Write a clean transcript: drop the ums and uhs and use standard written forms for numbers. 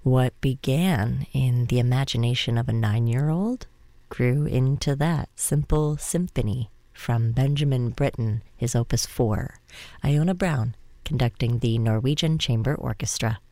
What began in the imagination of a 9-year-old grew into that simple symphony from Benjamin Britten, his Opus 4, Iona Brown conducting the Norwegian Chamber Orchestra.